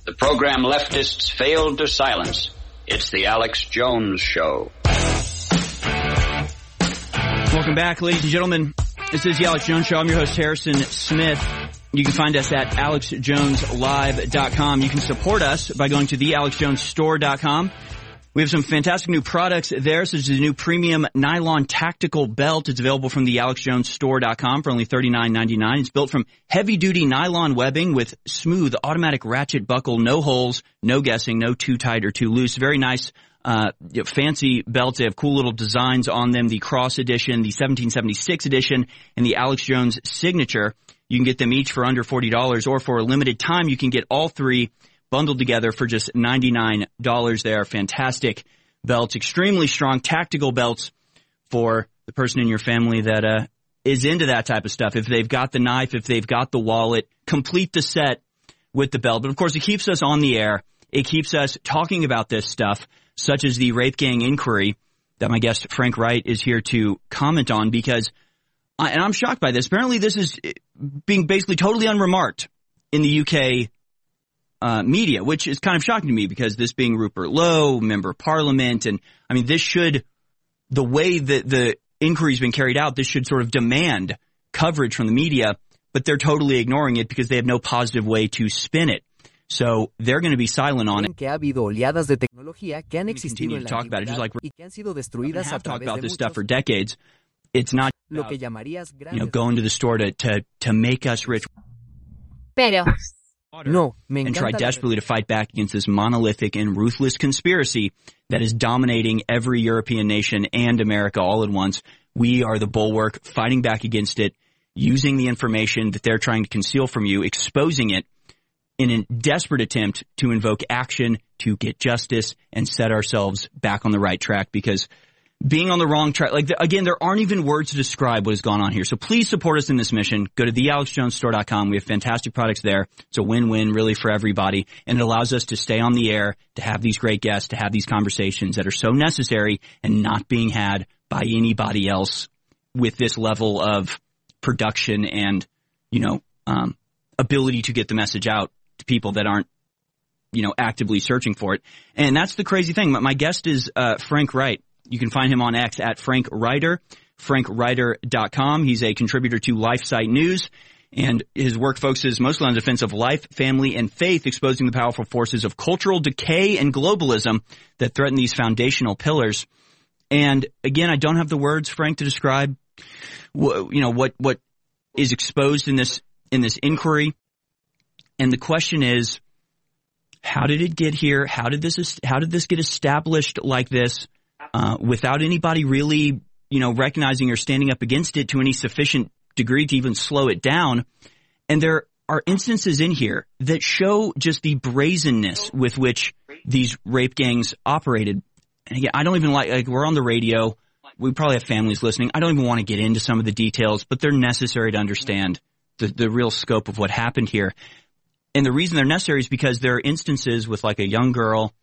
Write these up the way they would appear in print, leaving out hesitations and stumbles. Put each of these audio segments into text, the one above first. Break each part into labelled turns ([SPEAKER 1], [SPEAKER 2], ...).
[SPEAKER 1] The program leftists failed to silence. It's the Alex Jones Show.
[SPEAKER 2] Welcome back, ladies and gentlemen. This is the Alex Jones Show. I'm your host, Harrison Smith. You can find us at alexjoneslive.com. You can support us by going to thealexjonesstore.com. We have some fantastic new products there, such as a new premium nylon tactical belt. It's available from the alexjonesstore.com for only $39.99. It's built from heavy-duty nylon webbing with smooth automatic ratchet buckle, no holes, no guessing, no too tight or too loose. Very nice, fancy belts. They have cool little designs on them. The Cross Edition, the 1776 Edition, and the Alex Jones Signature. You can get them each for under $40, or for a limited time, you can get all three bundled together for just $99. They are fantastic belts, extremely strong tactical belts for the person in your family that is into that type of stuff. If they've got the knife, if they've got the wallet, complete the set with the belt. But of course, it keeps us on the air. It keeps us talking about this stuff, such as the rape gang inquiry that my guest Frank Wright is here to comment on, because, and I'm shocked by this, apparently this is being basically totally unremarked in the UK media, which is kind of shocking to me, because this being Rupert Lowe, member of parliament, and I mean, this should, the way that the inquiry's been carried out, this should sort of demand coverage from the media, but they're totally ignoring it because they have no positive way to spin it. So they're going to be silent on it.
[SPEAKER 3] Que ha habido oleadas de tecnología que han existido en la
[SPEAKER 2] antigüedad
[SPEAKER 3] y que han sido destruidas a
[SPEAKER 2] talked
[SPEAKER 3] través
[SPEAKER 2] about
[SPEAKER 3] de
[SPEAKER 2] this stuff
[SPEAKER 3] muchos,
[SPEAKER 2] for decades. It's not
[SPEAKER 3] lo que llamarías
[SPEAKER 2] going to the store to make us rich.
[SPEAKER 4] Pero
[SPEAKER 3] No, me
[SPEAKER 2] and try
[SPEAKER 3] encanta
[SPEAKER 2] desperately to fight back against this monolithic and ruthless conspiracy that is dominating every European nation and America all at once. We are the bulwark fighting back against it, using the information that they're trying to conceal from you, exposing it in a desperate attempt to invoke action, to get justice, and set ourselves back on the right track, because being on the wrong track, again, there aren't even words to describe what has gone on here. So please support us in this mission. Go to thealexjonesstore.com. We have fantastic products there. It's a win-win really for everybody. And it allows us to stay on the air, to have these great guests, to have these conversations that are so necessary and not being had by anybody else with this level of production and, ability to get the message out to people that aren't, actively searching for it. And that's the crazy thing. My guest is Frank Wright. You can find him on X at Frank Writer, frankwriter.com. He's a contributor to LifeSite News, and his work focuses mostly on the defense of life, family, and faith, exposing the powerful forces of cultural decay and globalism that threaten these foundational pillars. And again, I don't have the words, Frank, to describe what is exposed in this inquiry. And the question is, how did it get here? How did this get established like this? Without anybody really, recognizing or standing up against it to any sufficient degree to even slow it down. And there are instances in here that show just the brazenness with which these rape gangs operated. And again, I don't even like we're on the radio. We probably have families listening. I don't even want to get into some of the details, but they're necessary to understand the real scope of what happened here. And the reason they're necessary is because there are instances with a young girl,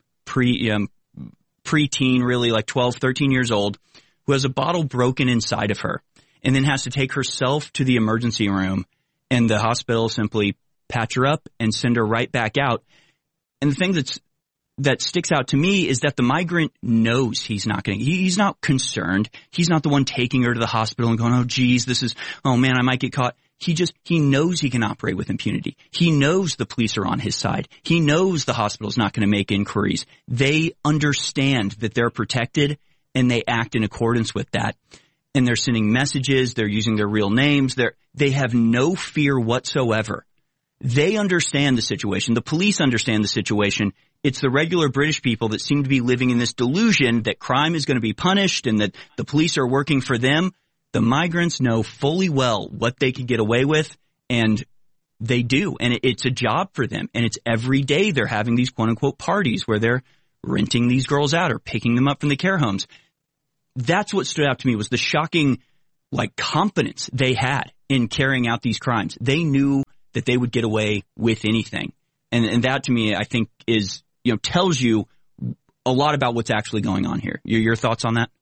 [SPEAKER 2] preteen, really 12, 13 years old, who has a bottle broken inside of her and then has to take herself to the emergency room, and the hospital simply patch her up and send her right back out. And the thing that sticks out to me is that the migrant knows he's not concerned. He's not the one taking her to the hospital and going, oh geez, oh man, I might get caught. He knows he can operate with impunity. He knows the police are on his side. He knows the hospital's not going to make inquiries. They understand that they're protected, and they act in accordance with that. And they're sending messages. They're using their real names. They have no fear whatsoever. They understand the situation. The police understand the situation. It's the regular British people that seem to be living in this delusion that crime is going to be punished and that the police are working for them. The migrants know fully well what they can get away with, and they do. And it's a job for them. And it's every day they're having these quote-unquote parties where they're renting these girls out or picking them up from the care homes. That's what stood out to me, was the shocking, confidence they had in carrying out these crimes. They knew that they would get away with anything. And that, to me, I think is, tells you a lot about what's actually going on here. Your thoughts on that?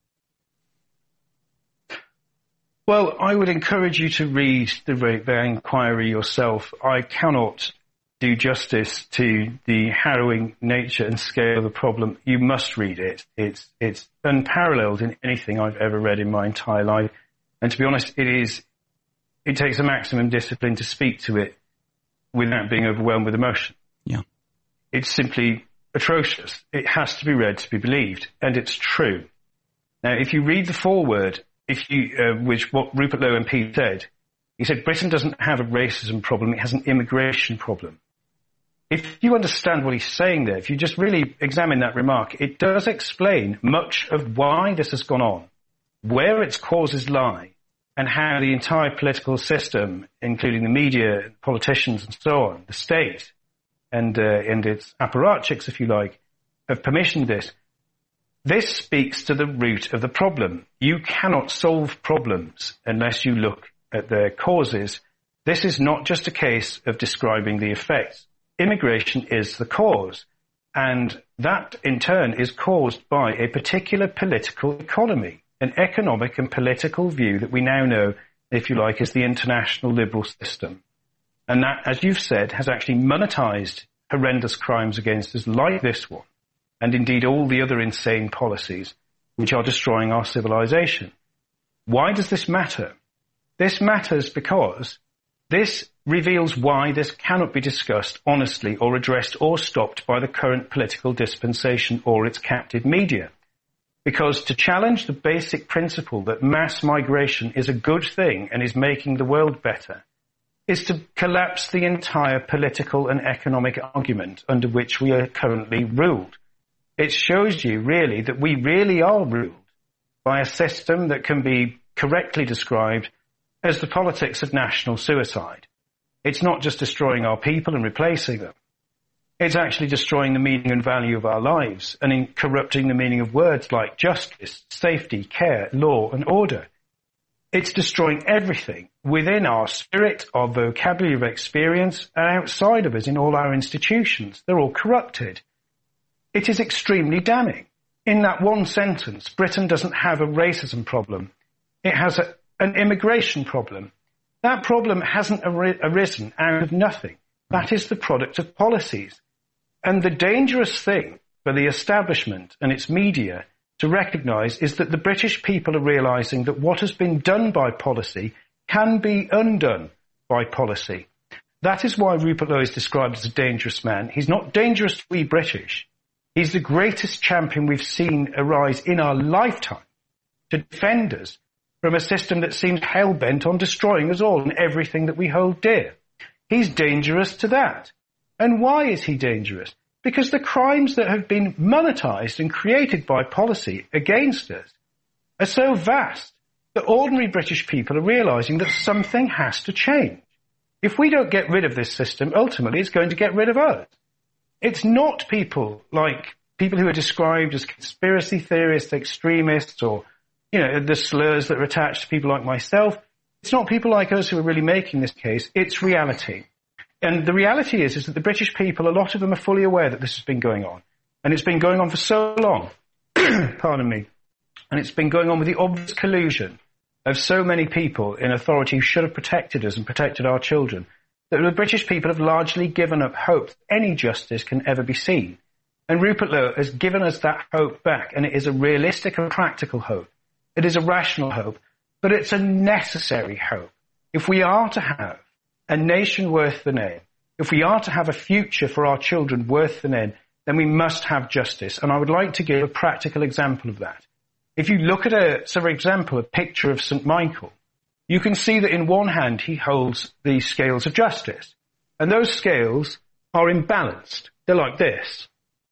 [SPEAKER 5] Well, I would encourage you to read the inquiry yourself. I cannot
[SPEAKER 4] do justice to the harrowing nature and scale of the problem, you must read it. It's unparalleled in anything I've ever read in my entire life. And to be honest, it takes a maximum discipline to speak to it without being overwhelmed with emotion.
[SPEAKER 2] Yeah.
[SPEAKER 4] It's simply atrocious. It has to be read to be believed, and it's true. Now, if you read the foreword, which what Rupert Lowe MP said, he said Britain doesn't have a racism problem, it has an immigration problem. If you understand what he's saying there, if you just really examine that remark, it does explain much of why this has gone on, where its causes lie, and how the entire political system, including the media, politicians and so on, the state, and its apparatchiks, if you like, have permissioned this. This speaks to the root of the problem. You cannot solve problems unless you look at their causes. This is not just a case of describing the effects. Immigration is the cause, and that in turn is caused by a particular political economy, an economic and political view that we now know, if you like, is the international liberal system. And that, as you've said, has actually monetized horrendous crimes against us like this one, and indeed all the other insane policies which are destroying our civilization. Why does this matter? This matters because this reveals why this cannot be discussed honestly or addressed or stopped by the current political dispensation or its captive media. Because to challenge the basic principle that mass migration is a good thing and is making the world better is to collapse the entire political and economic argument under which we are currently ruled. It shows you really that we really are ruled by a system that can be correctly described as the politics of national suicide. It's not just destroying our people and replacing them. It's actually destroying the meaning and value of our lives and corrupting the meaning of words like justice, safety, care, law and order. It's destroying everything within our spirit, our vocabulary of experience, and outside of us in all our institutions. They're all corrupted. It is extremely damning. In that one sentence, Britain doesn't have a racism problem. It has an immigration problem. That problem hasn't arisen out of nothing. That is the product of policies. And the dangerous thing for the establishment and its media to recognise is that the British people are realising that what has been done by policy can be undone by policy. That is why Rupert Lowe is described as a dangerous man. He's not dangerous to we British. He's the greatest champion we've seen arise in our lifetime to defend us from a system that seems hell-bent on destroying us all and everything that we hold dear. He's dangerous to that. And why is he dangerous? Because the crimes that have been monetised and created by policy against us are so vast that ordinary British people are realising that something has to change. If we don't get rid of this system, ultimately it's going to get rid of us. It's not people like people who are described as conspiracy theorists, extremists, or, you know, the slurs that are attached to people like myself. It's not people like us who are really making this case. It's reality. And the reality is that the British people, a lot of them are fully aware that this has been going on. And it's been going on for so long. Pardon me. And it's been going on with the obvious collusion of so many people in authority who should have protected us and protected our children, that the British people have largely given up hope that any justice can ever be seen. And Rupert Lowe has given us that hope back, and it is a realistic and practical hope. It is a rational hope, but it's a necessary hope. If we are to have a nation worth the name, if we are to have a future for our children worth the name, then we must have justice. And I would like to give a practical example of that. If you look at, for example, a picture of St. Michael, you can see that in one hand he holds the scales of justice. And those scales are imbalanced. They're like this.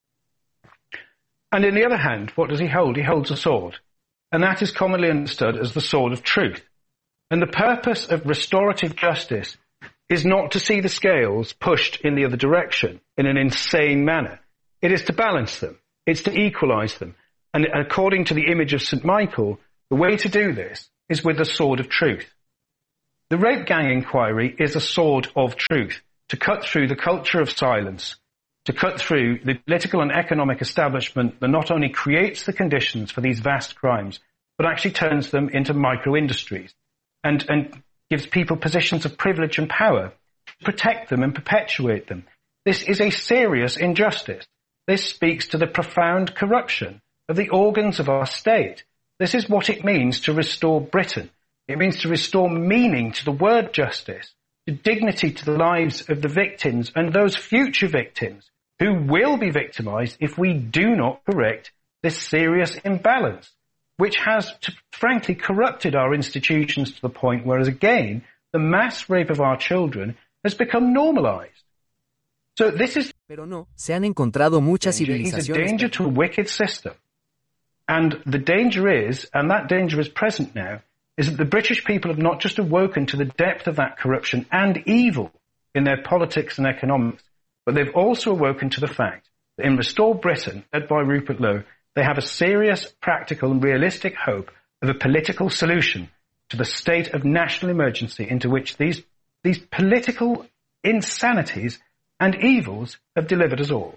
[SPEAKER 4] And in the other hand, what does he hold? He holds a sword. And that is commonly understood as the sword of truth. And the purpose of restorative justice is not to see the scales pushed in the other direction in an insane manner. It is to balance them. It's to equalise them. And according to the image of St. Michael, the way to do this is with the sword of truth. The rape gang inquiry is a sword of truth to cut through the culture of silence, to cut through the political and economic establishment that not only creates the conditions for these vast crimes, but actually turns them into micro-industries and gives people positions of privilege and power to protect them and perpetuate them. This is a serious injustice. This speaks to the profound corruption of the organs of our state. This is what it means to restore Britain. It means to restore meaning to the word justice, to dignity to the lives of the victims and those future victims who will be victimised if we do not correct this serious imbalance, which has, frankly, corrupted our institutions to the point where, again, the mass rape of our children has become normalised. So this is
[SPEAKER 3] Pero no, se han encontrado muchas civilizaciones.
[SPEAKER 4] He's a danger to a wicked system. And the danger is, and that danger is present now, is that the British people have not just awoken to the depth of that corruption and evil in their politics and economics, but they've also awoken to the fact that in Restore Britain, led by Rupert Lowe, they have a serious, practical and realistic hope of a political solution to the state of national emergency into which these political insanities and evils have delivered us all.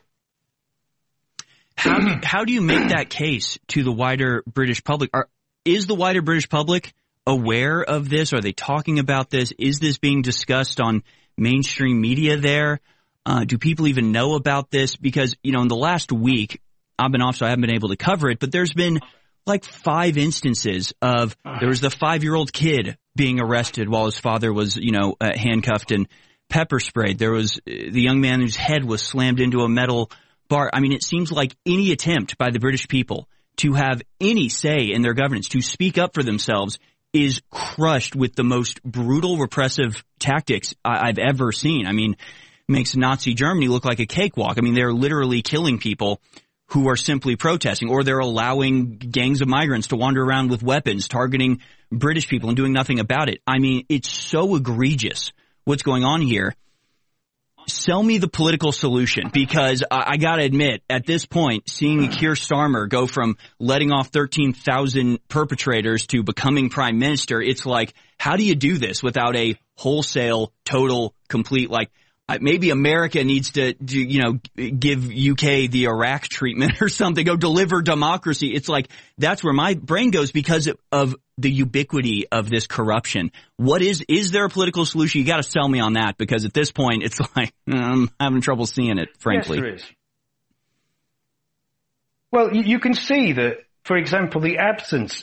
[SPEAKER 2] How do you make that case to the wider British public? Is the wider British public aware of this? Are they talking about this? Is this being discussed on mainstream media there? Do people even know about this? Because, you know, in the last week, I've been off, so I haven't been able to cover it, but there's been like 5 instances of, there was the 5-year-old kid being arrested while his father was, handcuffed and pepper sprayed. There was the young man whose head was slammed into a metal bar. I mean, it seems like any attempt by the British people to have any say in their governance, to speak up for themselves, is crushed with the most brutal repressive tactics I've ever seen. I mean, makes Nazi Germany look like a cakewalk. I mean, they're literally killing people who are simply protesting, or they're allowing gangs of migrants to wander around with weapons, targeting British people and doing nothing about it. I mean, it's so egregious what's going on here. Sell me the political solution, because I got to admit, at this point, seeing Keir Starmer go from letting off 13,000 perpetrators to becoming prime minister, it's like, how do you do this without a wholesale, total, complete, like, maybe America needs to, give UK the Iraq treatment or something, go deliver democracy. It's like, that's where my brain goes because of the ubiquity of this corruption. Is there a political solution? You got to sell me on that, because at this point, it's like, I'm having trouble seeing it, frankly.
[SPEAKER 4] Yes, there is. Well, you can see that, for example, the absence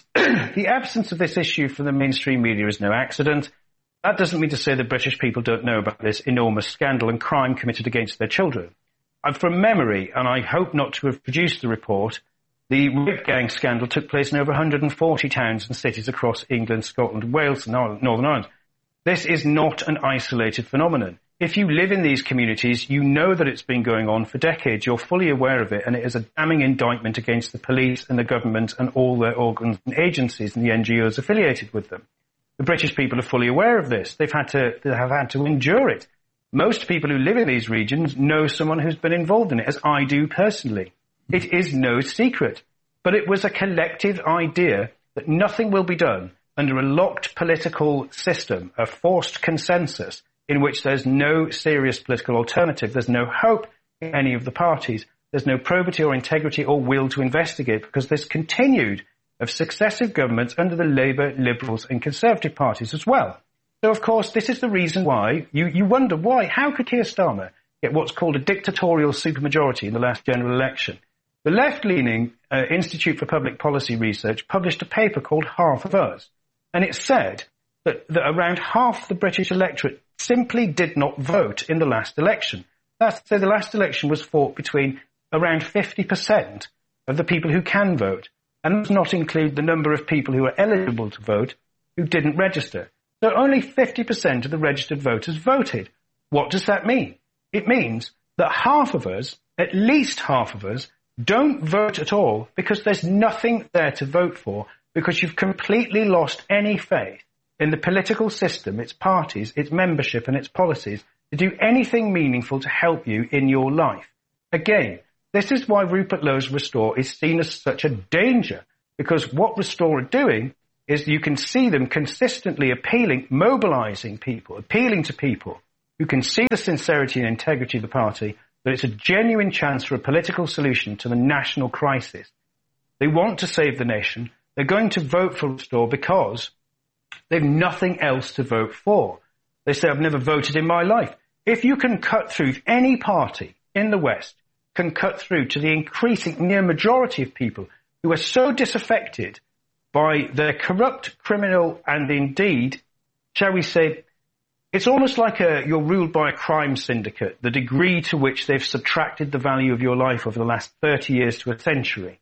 [SPEAKER 4] of this issue from the mainstream media is no accident. That doesn't mean to say the British people don't know about this enormous scandal and crime committed against their children. From memory, and I hope not to have produced the report, the rape gang scandal took place in over 140 towns and cities across England, Scotland, Wales and Northern Ireland. This is not an isolated phenomenon. If you live in these communities, you know that it's been going on for decades. You're fully aware of it, and it is a damning indictment against the police and the government and all their organs and agencies and the NGOs affiliated with them. The British people are fully aware of this. They have had to endure it. Most people who live in these regions know someone who's been involved in it, as I do personally. It is no secret. But it was a collective idea that nothing will be done under a locked political system, a forced consensus in which there's no serious political alternative. There's no hope in any of the parties. There's no probity or integrity or will to investigate, because this continued of successive governments under the Labour, Liberals and Conservative parties as well. So, of course, this is the reason why you wonder why. How could Keir Starmer get what's called a dictatorial supermajority in the last general election? The left-leaning Institute for Public Policy Research published a paper called Half of Us, and it said that around half the British electorate simply did not vote in the last election. So the last election was fought between around 50% of the people who can vote, and does not include the number of people who are eligible to vote who didn't register. So only 50% of the registered voters voted. What does that mean? It means that half of us, at least half of us, don't vote at all because there's nothing there to vote for, because you've completely lost any faith in the political system, its parties, its membership and its policies to do anything meaningful to help you in your life. Again, this is why Rupert Lowe's Restore is seen as such a danger, because what Restore are doing is you can see them consistently mobilising people, appealing to people who can see the sincerity and integrity of the party, that it's a genuine chance for a political solution to the national crisis. They want to save the nation. They're going to vote for Restore because they've nothing else to vote for. They say, I've never voted in my life. if you can cut through, if any party in the West can cut through to the increasing near majority of people who are so disaffected by their corrupt, criminal, and indeed, shall we say, it's almost like you're ruled by a crime syndicate, the degree to which they've subtracted the value of your life over the last 30 years to a century.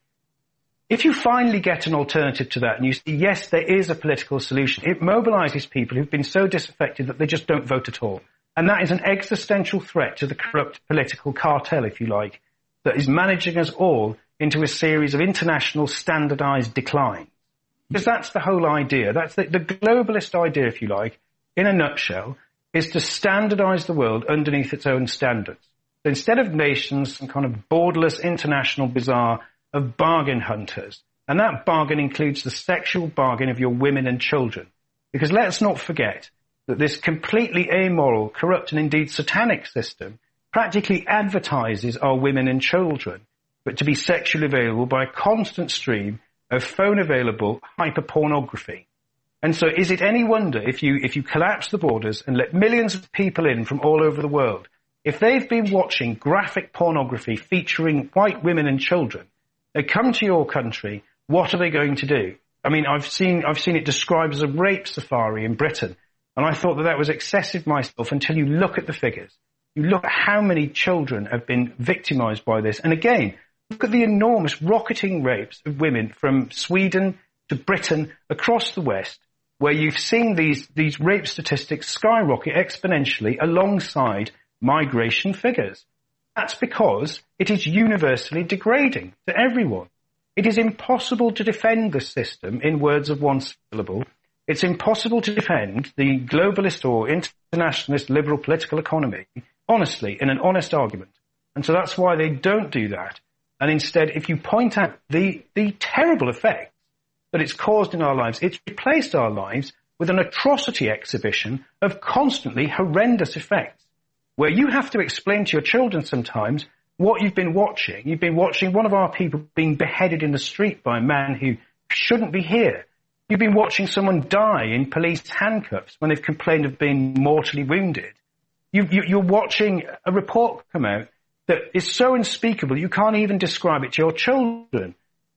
[SPEAKER 4] If you finally get an alternative to that and you see, yes, there is a political solution, it mobilizes people who've been so disaffected that they just don't vote at all. And that is an existential threat to the corrupt political cartel, if you like, that is managing us all into a series of international standardized decline. Because that's the whole idea. That's the globalist idea, if you like, in a nutshell, is to standardize the world underneath its own standards. So instead of nations, some kind of borderless international bazaar of bargain hunters. And that bargain includes the sexual bargain of your women and children. Because let's not forget that this completely amoral, corrupt, and indeed satanic system practically advertises our women and children, but to be sexually available by a constant stream of phone-available hyperpornography. And so is it any wonder if you collapse the borders and let millions of people in from all over the world, if they've been watching graphic pornography featuring white women and children, they come to your country, what are they going to do? I mean, I've seen it described as a rape safari in Britain, and I thought that was excessive myself until you look at the figures. You look at how many children have been victimized by this. And again, look at the enormous rocketing rapes of women from Sweden to Britain across the West, where you've seen these rape statistics skyrocket exponentially alongside migration figures. That's because it is universally degrading to everyone. It is impossible to defend the system in words of one syllable. It's impossible to defend the globalist or internationalist liberal political economy, honestly, in an honest argument. And so that's why they don't do that. And instead, if you point out the terrible effects that it's caused in our lives, it's replaced our lives with an atrocity exhibition of constantly horrendous effects, where you have to explain to your children sometimes what you've been watching. You've been watching one of our people being beheaded in the street by a man who shouldn't be here. You've been watching someone die in police handcuffs when they've complained of being mortally wounded. You're watching a report come out that is so unspeakable you can't even describe it to your children.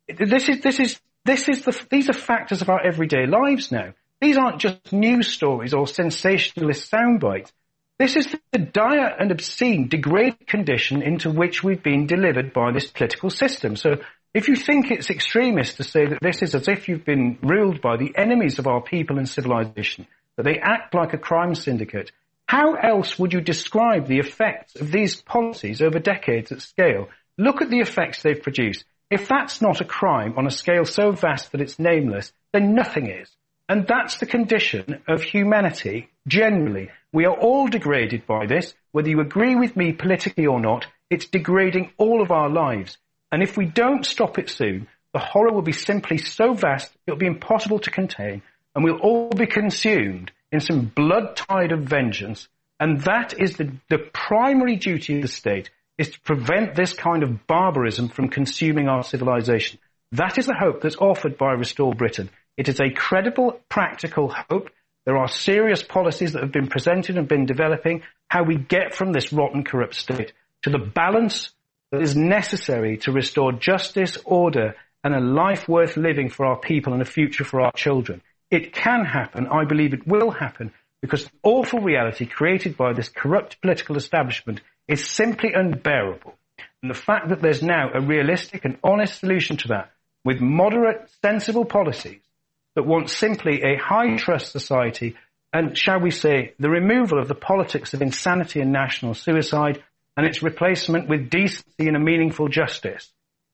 [SPEAKER 4] These are factors of our everyday lives now. These aren't just news stories or sensationalist sound bites. This is the dire and obscene, degraded condition into which we've been delivered by this political system. So if you think it's extremist to say that this is as if you've been ruled by the enemies of our people and civilization, that they act like a crime syndicate, how else would you describe the effects of these policies over decades at scale? Look at the effects they've produced. If that's not a crime on a scale so vast that it's nameless, then nothing is. And that's the condition of humanity generally. We are all degraded by this. Whether you agree with me politically or not, it's degrading all of our lives. And if we don't stop it soon, the horror will be simply so vast, it'll be impossible to contain, and we'll all be consumed in some blood tide of vengeance. And that is the primary duty of the state, is to prevent this kind of barbarism from consuming our civilization. That is the hope that's offered by Restore Britain. It is a credible, practical hope. There are serious policies that have been presented and been developing, how we get from this rotten, corrupt state to the balance that is necessary to restore justice, order, and a life worth living for our people and a future for our children. It can happen. I believe it will happen, because the awful reality created by this corrupt political establishment is simply unbearable. And the fact that there's now a realistic and honest solution to that, with moderate, sensible policies that want simply a high-trust society and, shall we say, the removal of the politics of insanity and national suicide and its replacement with decency and a meaningful justice.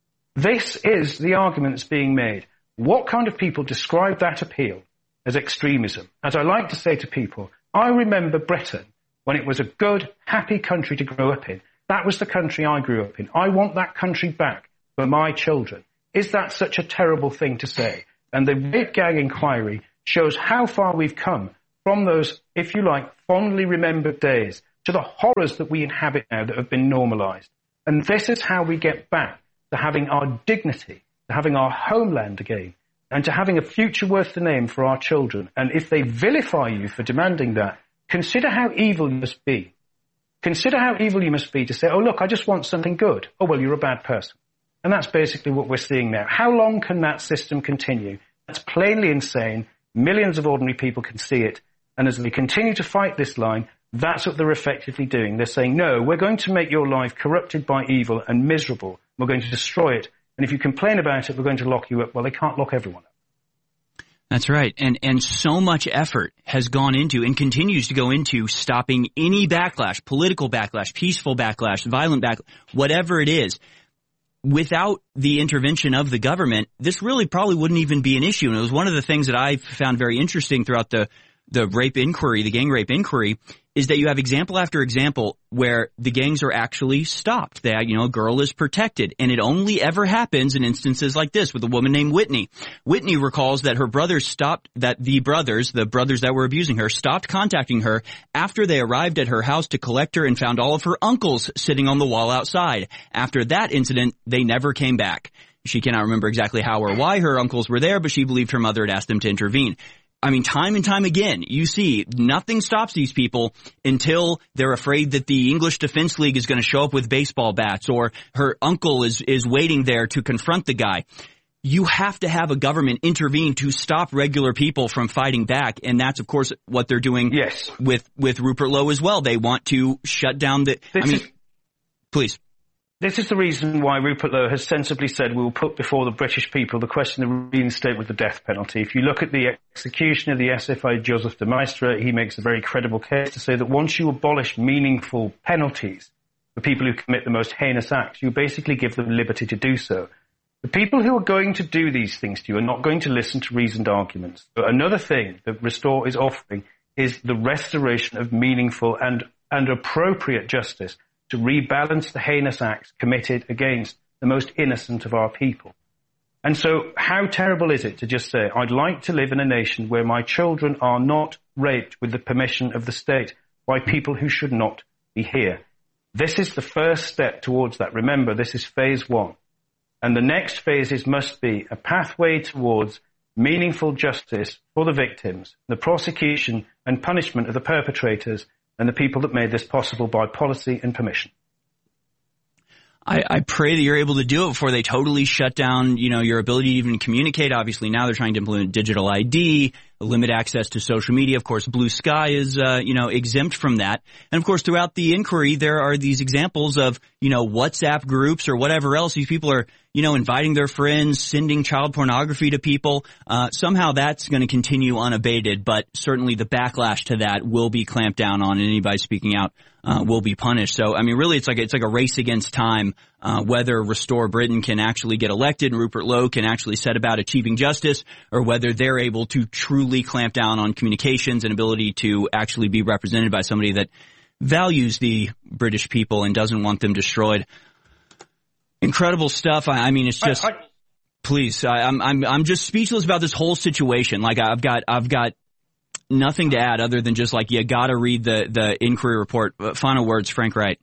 [SPEAKER 4] This is the argument that's being made. What kind of people describe that appeal as extremism? As I like to say to people, I remember Britain when it was a good, happy country to grow up in. That was the country I grew up in. I want that country back for my children. Is that such a terrible thing to say? And the rape gang inquiry shows how far we've come from those, if you like, fondly remembered days to the horrors that we inhabit now that have been normalized. And this is how we get back to having our dignity, to having our homeland again, and to having a future worth the name for our children. And if they vilify you for demanding that, consider how evil you must be. consider how evil you must be to say, oh, look, I just want something good. Oh, well, you're a bad person. And that's basically what we're seeing now. How long can that system continue? That's plainly insane. Millions of ordinary people can see it. And as they continue to fight this line, that's what they're effectively doing. They're saying, no, we're going to make your life corrupted by evil and miserable. We're going to destroy it. And if you complain about it, we're going to lock you up. Well, they can't lock everyone up.
[SPEAKER 2] That's right. And so much effort has gone into and continues to go into stopping any backlash, political backlash, peaceful backlash, violent backlash, whatever it is. Without the intervention of the government, this really probably wouldn't even be an issue. And it was one of the things that I found very interesting throughout the rape inquiry, the gang rape inquiry, is that you have example after example where the gangs are actually stopped. That, a girl is protected. And it only ever happens in instances like this with a woman named Whitney. Whitney recalls that her brothers the brothers that were abusing her, stopped contacting her after they arrived at her house to collect her and found all of her uncles sitting on the wall outside. After that incident, they never came back. She cannot remember exactly how or why her uncles were there, but she believed her mother had asked them to intervene. I mean, time and time again, you see nothing stops these people until they're afraid that the English Defense League is going to show up with baseball bats or her uncle is waiting there to confront the guy. You have to have a government intervene to stop regular people from fighting back. And that's, of course, what they're doing with Rupert Lowe as well. They want to shut down please.
[SPEAKER 4] This is the reason why Rupert Lowe has sensibly said we will put before the British people the question of reinstatement of the death penalty. If you look at the execution of the SFI Joseph de Maistre, he makes a very credible case to say that once you abolish meaningful penalties for people who commit the most heinous acts, you basically give them liberty to do so. The people who are going to do these things to you are not going to listen to reasoned arguments. But another thing that Restore is offering is the restoration of meaningful and appropriate justice to rebalance the heinous acts committed against the most innocent of our people. And so how terrible is it to just say, I'd like to live in a nation where my children are not raped with the permission of the state by people who should not be here. This is the first step towards that. Remember, this is phase 1. And the next phases must be a pathway towards meaningful justice for the victims, the prosecution and punishment of the perpetrators, and the people that made this possible by policy and permission.
[SPEAKER 2] I pray that you're able to do it before they totally shut down, your ability to even communicate. Obviously, now they're trying to implement digital ID, limit access to social media. Of course, Blue Sky is, exempt from that. And of course, throughout the inquiry, there are these examples of, WhatsApp groups or whatever else. These people are, inviting their friends, sending child pornography to people. Somehow that's going to continue unabated, but certainly the backlash to that will be clamped down on, and anybody speaking out will be punished. So, I mean, really, it's like a race against time, whether Restore Britain can actually get elected and Rupert Lowe can actually set about achieving justice, or whether they're able to truly clamp down on communications and ability to actually be represented by somebody that values the British people and doesn't want them destroyed. Incredible stuff. I mean, it's just, please, I'm just speechless about this whole situation. Like, I've got nothing to add other than just you gotta read the inquiry report. Final words, Frank Wright.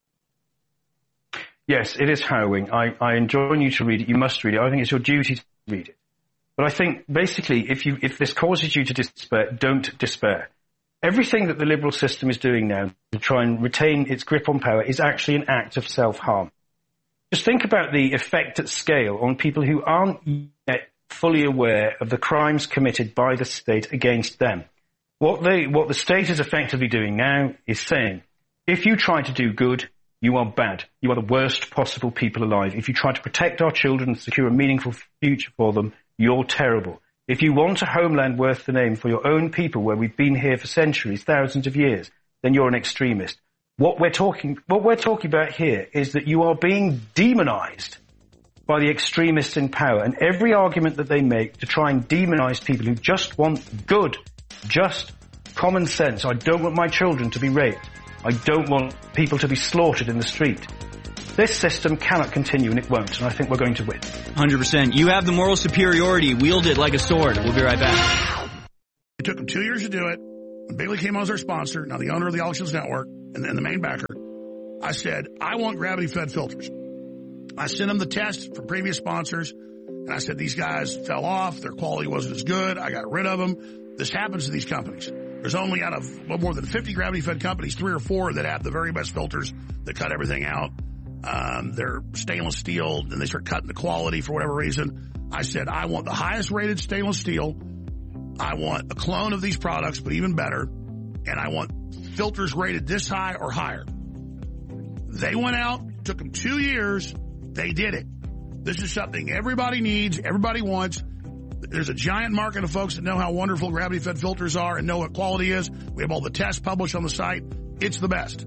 [SPEAKER 4] Yes, it is harrowing. I enjoin you to read it. You must read it. I think it's your duty to read it. But I think basically if this causes you to despair, don't despair. Everything that the liberal system is doing now to try and retain its grip on power is actually an act of self-harm. Just think about the effect at scale on people who aren't yet fully aware of the crimes committed by the state against them. What the state is effectively doing now is saying, if you try to do good, you are bad. You are the worst possible people alive. If you try to protect our children and secure a meaningful future for them, you're terrible. If you want a homeland worth the name for your own people where we've been here for centuries, thousands of years, then you're an extremist. What we're talking about here is that you are being demonized by the extremists in power, and every argument that they make to try and demonize people who just want good, just common sense. I don't want my children to be raped. I don't want people to be slaughtered in the street. This system cannot continue, and it won't, and I think we're going to win. 100%.
[SPEAKER 2] You have the moral superiority. Wield it like a sword. We'll be right back.
[SPEAKER 5] It took them 2 years to do it. When Bailey came on as our sponsor, now the owner of the Alex Jones Network, and the main backer, I said, I want gravity-fed filters. I sent them the test from previous sponsors, and I said, these guys fell off. Their quality wasn't as good. I got rid of them. This happens to these companies. They're There's only out of more than 50 gravity-fed companies, 3 or 4 that have the very best filters that cut everything out. They're stainless steel, and they start cutting the quality for whatever reason. I said, I want the highest rated stainless steel. I want a clone of these products, but even better. And I want filters rated this high or higher. They went out, took them 2 years. They did it. This is something everybody needs, everybody wants. There's a giant market of folks that know how wonderful gravity-fed filters are and know what quality is. We have all the tests published on the site. It's the best.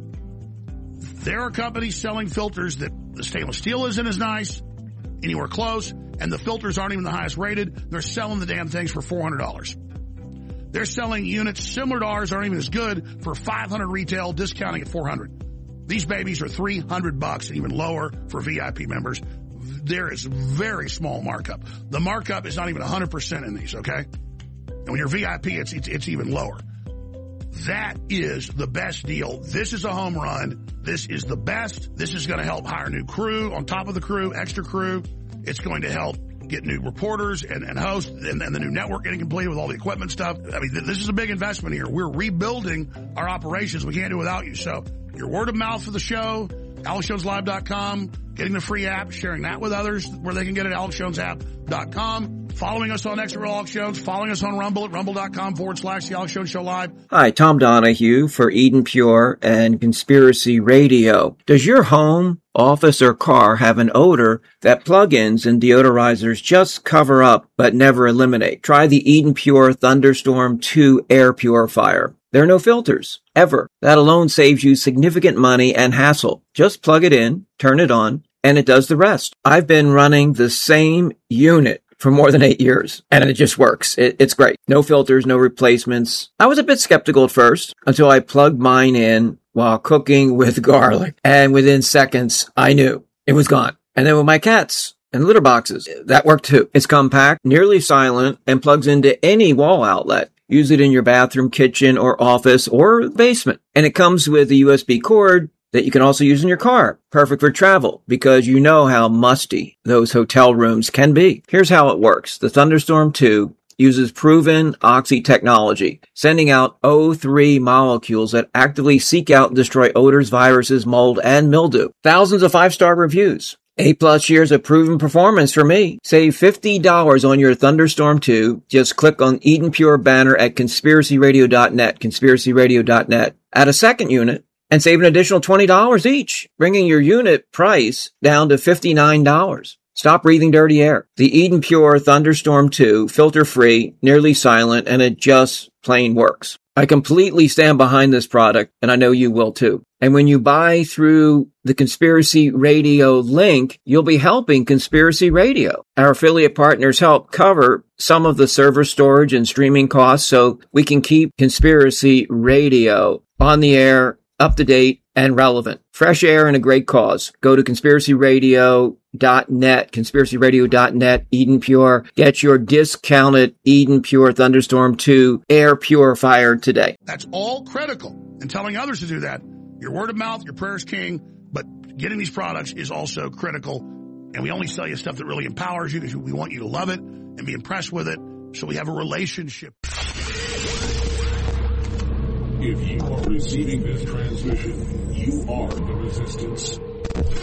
[SPEAKER 5] There are companies selling filters that the stainless steel isn't as nice, anywhere close, and the filters aren't even the highest rated. They're selling the damn things for $400. They're selling units similar to ours, aren't even as good, for $500 retail, discounting at $400. These babies are $300 and even lower for VIP members. There is very small markup. The markup is not even 100% in these, okay? And when you're VIP, it's even lower. That is the best deal. This is a home run. This is the best. This is going to help hire new crew on top of the crew, extra crew. It's going to help get new reporters and hosts and the new network getting completed with all the equipment stuff. I mean, this is a big investment here. We're rebuilding our operations. We can't do it without you. So your word of mouth for the show, AlexJonesLive.com, getting the free app, sharing that with others where they can get it at AlexJonesApp.com, following us on Extra Alex Jones, following us on Rumble at rumble.com/The Alex Jones Show Live.
[SPEAKER 6] Hi, Tom Donahue for Eden Pure and Conspiracy Radio. Does your home, office, or car have an odor that plugins and deodorizers just cover up but never eliminate? Try the Eden Pure Thunderstorm 2 air purifier. There are no filters, ever. That alone saves you significant money and hassle. Just plug it in, turn it on, and it does the rest. I've been running the same unit for more than 8 years, and it just works. It's great. No filters, no replacements. I was a bit skeptical at first until I plugged mine in while cooking with garlic, and within seconds, I knew it was gone. And then with my cats and litter boxes, that worked too. It's compact, nearly silent, and plugs into any wall outlet. Use it in your bathroom, kitchen, or office, or basement. And it comes with a USB cord that you can also use in your car. Perfect for travel, because you know how musty those hotel rooms can be. Here's how it works. The Thunderstorm 2 uses proven oxy technology, sending out O3 molecules that actively seek out and destroy odors, viruses, mold, and mildew. Thousands of 5-star reviews. 8+ years of proven performance for me. Save $50 on your Thunderstorm 2. Just click on Eden Pure banner at conspiracyradio.net, conspiracyradio.net. Add a second unit and save an additional $20 each, bringing your unit price down to $59. Stop breathing dirty air. The Eden Pure Thunderstorm 2, filter-free, nearly silent, and it just plain works. I completely stand behind this product, and I know you will too. And when you buy through the Conspiracy Radio link, you'll be helping Conspiracy Radio. Our affiliate partners help cover some of the server storage and streaming costs so we can keep Conspiracy Radio on the air, up to date, and relevant. Fresh air and a great cause. Go to conspiracyradio.net, conspiracyradio.net, Eden Pure. Get your discounted Eden Pure Thunderstorm 2 air purifier today.
[SPEAKER 5] That's all critical. And telling others to do that. Your word of mouth, your prayer is king, but getting these products is also critical. And we only sell you stuff that really empowers you because we want you to love it and be impressed with it. So we have a relationship.
[SPEAKER 7] If you are receiving this transmission, you are the resistance.